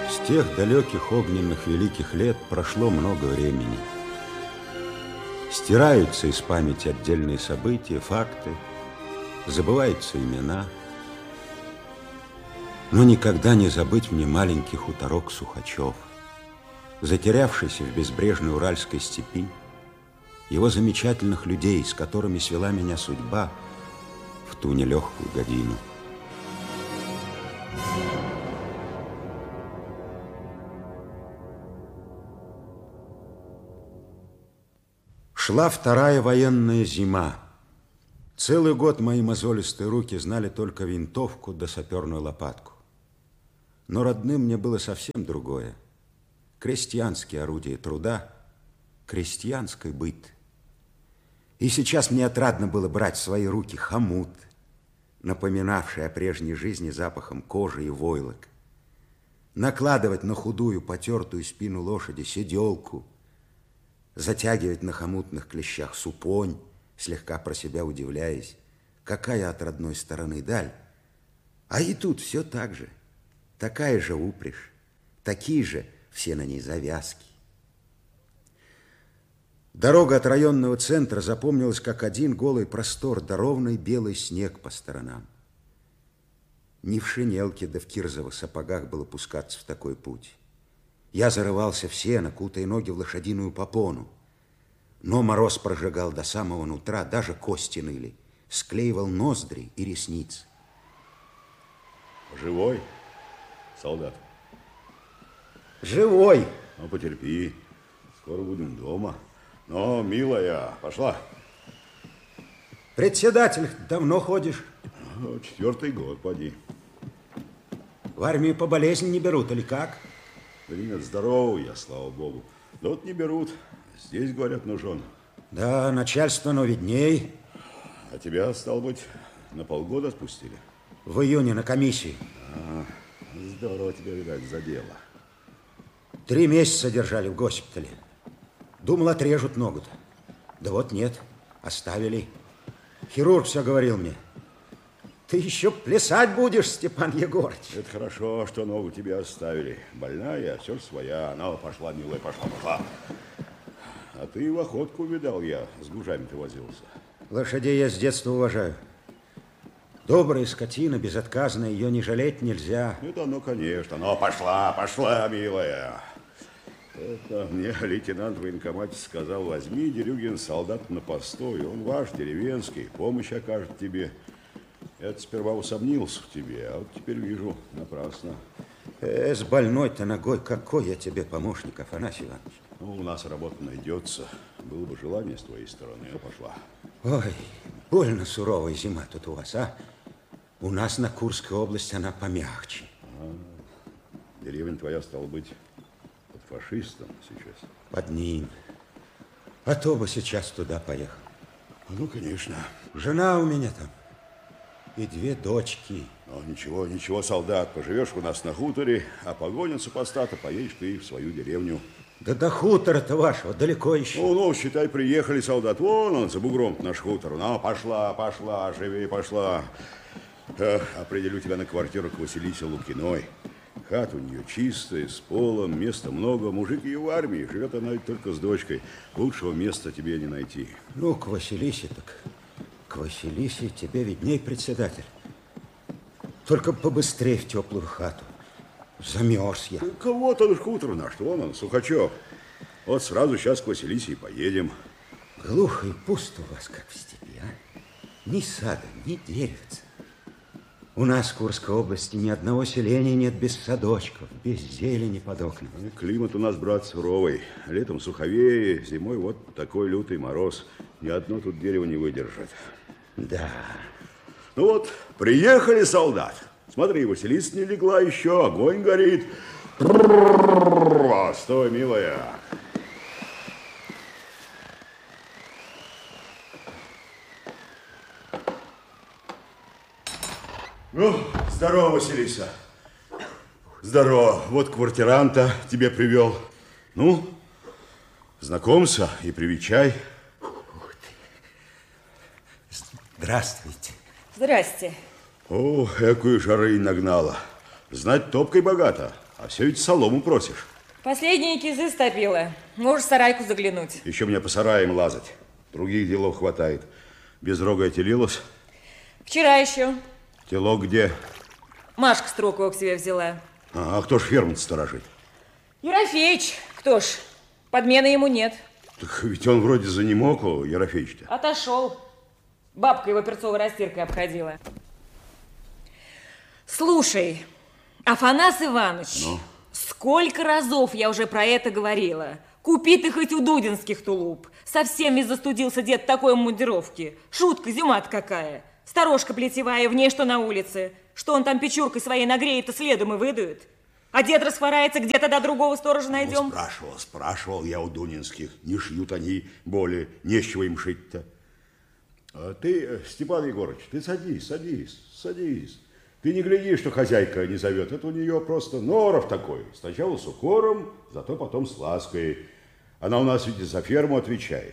С тех далеких огненных великих лет прошло много времени. Стираются из памяти отдельные события, факты, забываются имена. Но никогда не забыть мне маленький хуторок Сухачев, затерявшийся в безбрежной уральской степи, его замечательных людей, с которыми свела меня судьба в ту нелегкую годину. Шла вторая военная зима. Целый год мои мозолистые руки знали только винтовку да саперную лопатку. Но родным мне было совсем другое. Крестьянские орудия труда, крестьянский быт. И сейчас мне отрадно было брать в свои руки хомут, напоминавший о прежней жизни запахом кожи и войлок, накладывать на худую потертую спину лошади седелку, затягивать на хомутных клещах супонь, слегка про себя удивляясь, какая от родной стороны даль. А и тут все так же, такая же упряжь, такие же все на ней завязки. Дорога от районного центра запомнилась как один голый простор, да ровный белый снег по сторонам. Не в шинелке да в кирзовых сапогах было пускаться в такой путь. Я зарывался в сено, кутая ноги в лошадиную попону. Но мороз прожигал до самого нутра, даже кости ныли, склеивал ноздри и ресницы. Живой, солдат? Живой. Ну, потерпи, скоро будем дома. Но, милая, пошла. Председатель, давно ходишь? 4-й год, поди. В армию по болезни не берут, или как? Да нет, здоровый я, слава богу. Да вот не берут. Здесь, говорят, нужен. Да, начальство, но видней. А тебя, стало быть, на полгода спустили? В июне на комиссии. Здорово тебя, видать, задело. 3 месяца держали в госпитале. Думал, отрежут ногу-то. Да вот нет, оставили. Хирург все говорил мне. Ты еще плясать будешь, Степан Егорыч. Это хорошо, что ногу тебе оставили. Больная, все же своя. Ну, пошла, милая, пошла. А ты в охотку, видал я, с гужами-то возился. Лошадей я с детства уважаю. Добрая скотина, безотказная, ее не жалеть нельзя. Это оно, конечно. Но пошла, милая. Это мне лейтенант в военкомате сказал: возьми, Дерюгин, солдат на постой. Он ваш, деревенский, помощь окажет тебе. Я сперва усомнился в тебе, а вот теперь вижу, напрасно. С больной-то ногой какой я тебе помощник, Афанасий Иванович? Ну, у нас работа найдется. Было бы желание с твоей стороны, а пошла. Ой, больно суровая зима тут у вас, а? У нас на Курской области она помягче. Деревня твоя, стала быть, под фашистом сейчас. Под ним. А то бы сейчас туда поехал. Ну, конечно. Жена у меня там. И 2 дочки. Ну, ничего, солдат, поживешь у нас на хуторе, а погонят супостата, поедешь ты в свою деревню. Да до хутора-то вашего далеко еще. Ну, считай, приехали, солдат. Вон он, за бугром наш хутор. Ну, пошла, живее пошла. Определю тебя на квартиру к Василисе Лукиной. Хата у нее чистая, с полом, места много. Мужик ее в армии, живет она только с дочкой. Лучшего места тебе не найти. Ну, к Василисе так... К Василисе тебе видней, председатель. Только побыстрее в теплую хату. Замерз я. Кого-то наш хутор наш, вон он, Сухачев. Вот сразу сейчас к Василисе и поедем. Глухо и пусто у вас, как в степи, а? Ни сада, ни деревца. У нас в Курской области ни одного селения нет без садочков, без зелени под окнами. Климат у нас, брат, суровый. Летом суховее, зимой вот такой лютый мороз. Ни одно тут дерево не выдержит. Да. Ну вот, приехали, солдат. Смотри, Василиса не легла еще, огонь горит. Стой, милая. Ну, здорово, Василиса. Здорово. Вот квартиранта тебе привел. Ну, знакомься и привечай. Здравствуйте. Здрасте. О, какую жары нагнала. Знать, топкой богато. А все ведь солому просишь. Последние кизы стопила. Можешь в сарайку заглянуть. Еще мне по сараям лазать. Других делов хватает. Безрогая телилась? Вчера еще. Тело где? Машка Строкова к себе взяла. А кто ж ферму-то сторожит? Ерофеич. Кто ж? Подмены ему нет. Так ведь он вроде занемог, Ерофеич-то. Отошел. Бабка его перцовой растиркой обходила. Слушай, Афанас Иванович, сколько разов я уже про это говорила. Купи ты хоть у дудинских тулуп. Совсем ведь застудился дед такой мундировки. Шутка, зима-то какая. Сторожка плетевая, в ней что на улице. Что он там печуркой своей нагреет, и следом и выдует. А дед расхворается, где тогда другого сторожа найдем? Спрашивал я у дунинских. Не шьют они более, не с чего им шить-то. А ты, Степан Егорыч, ты садись. Ты не гляди, что хозяйка не зовет. Это у нее просто норов такой. Сначала с укором, зато потом с лаской. Она у нас ведь за ферму отвечает.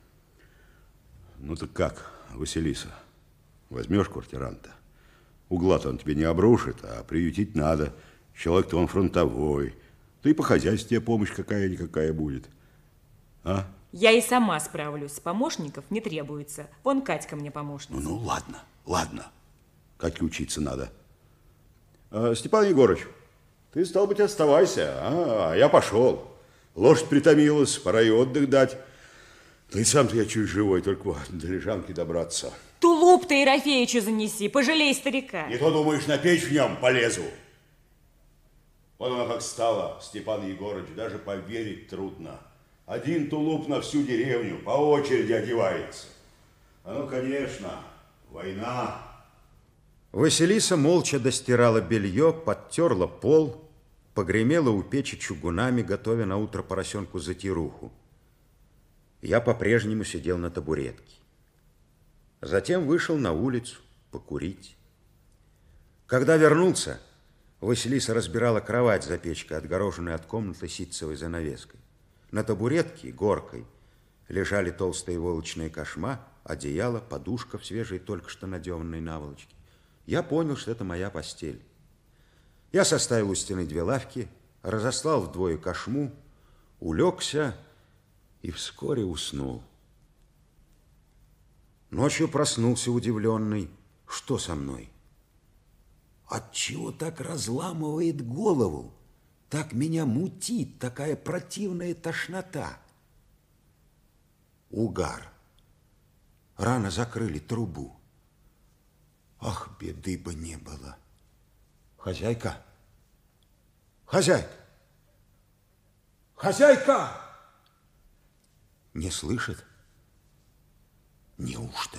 Ну так как, Василиса, возьмешь квартиранта? Угла-то он тебе не обрушит, а приютить надо. Человек-то он фронтовой. Да и по хозяйству тебе помощь какая-никакая будет. А? Я и сама справлюсь. Помощников не требуется. Вон Катька мне помощница. Ну, ладно. Катьке учиться надо. Степан Егорыч, ты, стал быть, оставайся, а я пошел. Лошадь притомилась, пора и отдых дать. Ты сам-то я чуть живой, только до лежанки добраться. Тулуп ты Ерофеичу занеси, пожалей старика. Не то, думаешь, на печь в нем полезу. Вот она как стала, Степан Егорыч, даже поверить трудно. Один тулуп на всю деревню, по очереди одевается. Ну, конечно, война. Василиса молча достирала белье, подтерла пол, погремела у печи чугунами, готовя на утро поросенку затируху. Я по-прежнему сидел на табуретке. Затем вышел на улицу покурить. Когда вернулся, Василиса разбирала кровать за печкой, отгороженной от комнаты ситцевой занавеской. На табуретке горкой лежали толстые волочные кошма, одеяло, подушка в свежей, только что надеванной наволочке. Я понял, что это моя постель. Я составил у стены 2 лавки, разослал вдвое кошму, улегся и вскоре уснул. Ночью проснулся удивленный. Что со мной? Отчего так разламывает голову? Так меня мутит, такая противная тошнота. Угар. Рано закрыли трубу. Ах, беды бы не было. Хозяйка! Хозяйка! Не слышит? Неужто?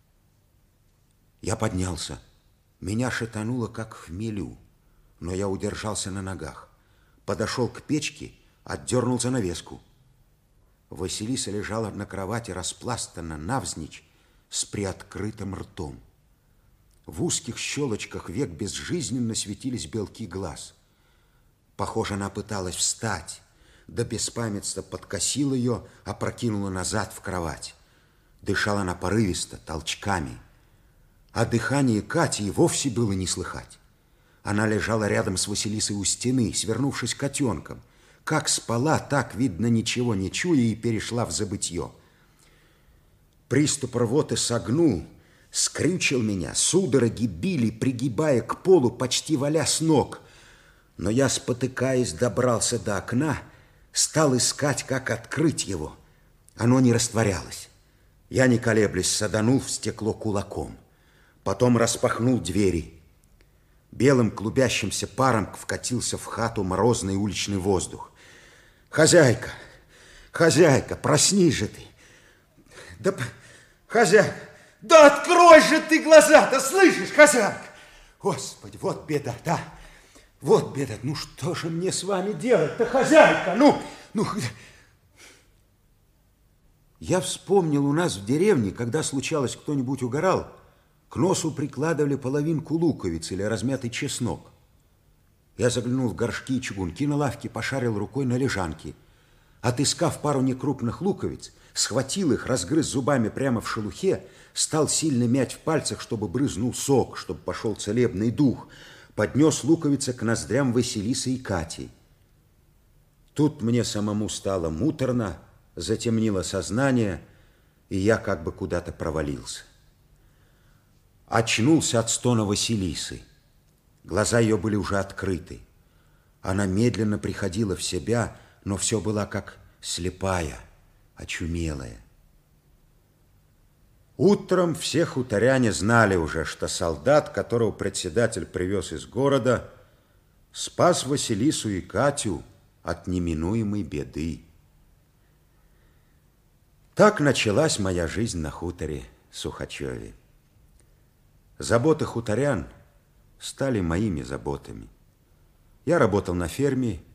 Я поднялся. Меня шатануло, как в хмелю, но я удержался на ногах. Подошел к печке, отдернул занавеску. Василиса лежала на кровати, распластана навзничь, с приоткрытым ртом. В узких щелочках век безжизненно светились белки глаз. Похоже, она пыталась встать, да беспамятство подкосило ее, опрокинуло назад в кровать. Дышала она порывисто, толчками. А дыхание Кати и вовсе было не слыхать. Она лежала рядом с Василисой у стены, свернувшись котенком. Как спала, так, видно, ничего не чуя, и перешла в забытье. Приступ рвоты согнул, скрючил меня, судороги били, пригибая к полу, почти валя с ног. Но я, спотыкаясь, добрался до окна, стал искать, как открыть его. Оно не растворялось. Я, не колеблясь, саданул в стекло кулаком. Потом распахнул двери. Белым клубящимся паром вкатился в хату морозный уличный воздух. Хозяйка, проснись же ты. Да, хозяйка, да открой же ты глаза-то, слышишь, хозяйка? Господи, вот беда, да, вот беда. Ну что же мне с вами делать-то, хозяйка? Ну. Я вспомнил, у нас в деревне, когда случалось, кто-нибудь угорал, к носу прикладывали половинку луковицы или размятый чеснок. Я заглянул в горшки и чугунки на лавке, пошарил рукой на лежанке. Отыскав пару некрупных луковиц, схватил их, разгрыз зубами прямо в шелухе, стал сильно мять в пальцах, чтобы брызнул сок, чтобы пошел целебный дух. поднес луковицы к ноздрям Василисы и Кати. Тут мне самому стало муторно, затемнило сознание, и я как бы куда-то провалился. Очнулся от стона Василисы. Глаза ее были уже открыты. Она медленно приходила в себя, но все была как слепая, очумелая. Утром все хуторяне знали уже, что солдат, которого председатель привез из города, спас Василису и Катю от неминуемой беды. Так началась моя жизнь на хуторе Сухачеве. Заботы хуторян стали моими заботами. Я работал на ферме